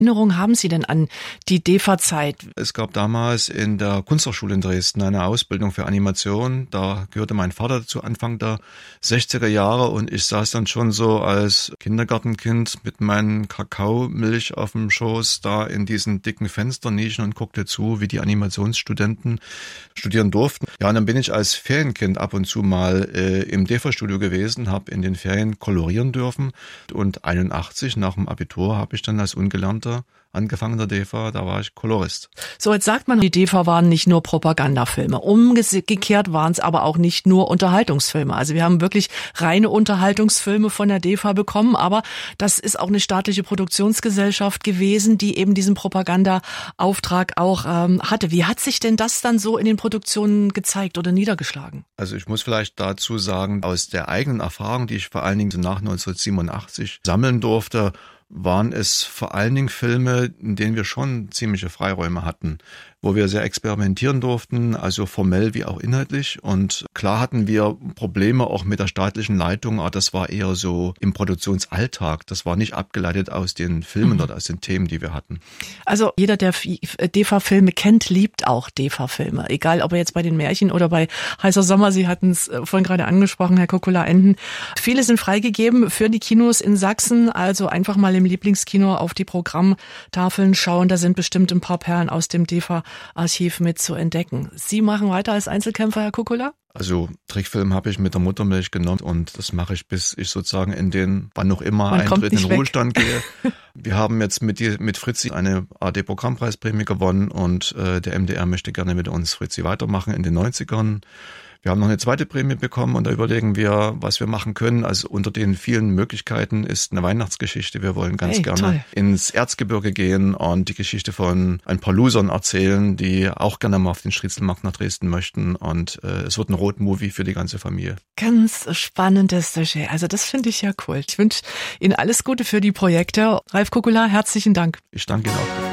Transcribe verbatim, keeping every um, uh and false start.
Erinnerung haben Sie denn an die D E F A-Zeit? Es gab damals in der Kunsthochschule in Dresden eine Ausbildung für Animation. Da gehörte mein Vater dazu Anfang der sechziger Jahre und ich saß dann schon so als Kindergartenkind mit meinen Kakaomilch auf dem Schoß da in diesen dicken Fensternischen und guckte zu, wie die Animationsstudenten studieren durften. Ja, und dann bin ich als Ferienkind ab und zu mal äh, im D E F A-Studio gewesen, habe in den Ferien kolorieren dürfen und einundachtzig nach dem Abitur habe ich dann als Ungelernter angefangen der D E F A, da war ich Kolorist. So, jetzt sagt man, die D E F A waren nicht nur Propagandafilme. Umgekehrt waren es aber auch nicht nur Unterhaltungsfilme. Also wir haben wirklich reine Unterhaltungsfilme von der D E F A bekommen, aber das ist auch eine staatliche Produktionsgesellschaft gewesen, die eben diesen Propagandaauftrag auch ähm, hatte. Wie hat sich denn das dann so in den Produktionen gezeigt oder niedergeschlagen? Also ich muss vielleicht dazu sagen, aus der eigenen Erfahrung, die ich vor allen Dingen nach neunzehnhundertsiebenundachtzig sammeln durfte, waren es vor allen Dingen Filme, in denen wir schon ziemliche Freiräume hatten, wo wir sehr experimentieren durften, also formell wie auch inhaltlich. Und klar hatten wir Probleme auch mit der staatlichen Leitung, aber das war eher so im Produktionsalltag. Das war nicht abgeleitet aus den Filmen mhm. oder aus den Themen, die wir hatten. Also jeder, der D E F A-Filme kennt, liebt auch D E F A-Filme. Egal, ob er jetzt bei den Märchen oder bei Heißer Sommer, Sie hatten es vorhin gerade angesprochen, Herr Kokula-Enden. Viele sind freigegeben für die Kinos in Sachsen, also einfach mal im Lieblingskino auf die Programmtafeln schauen. Da sind bestimmt ein paar Perlen aus dem D E F A-Archiv mit zu entdecken. Sie machen weiter als Einzelkämpfer, Herr Kokula? Also Trickfilm habe ich mit der Muttermilch genommen und das mache ich, bis ich sozusagen in den, wann noch immer, Eintritt in den Ruhestand gehe. Wir haben jetzt mit, die, mit Fritzi eine A R D-Programmpreisprämie gewonnen und äh, der M D R möchte gerne mit uns Fritzi weitermachen in den neunzigern. Wir haben noch eine zweite Prämie bekommen und da überlegen wir, was wir machen können. Also unter den vielen Möglichkeiten ist eine Weihnachtsgeschichte. Wir wollen ganz hey, gerne toll. ins Erzgebirge gehen und die Geschichte von ein paar Losern erzählen, die auch gerne mal auf den Striezelmarkt nach Dresden möchten. Und äh, es wird ein Roadmovie für die ganze Familie. Ganz spannendes Sujet. Also das finde ich ja cool. Ich wünsche Ihnen alles Gute für die Projekte. Ralf Kokula, herzlichen Dank. Ich danke Ihnen auch.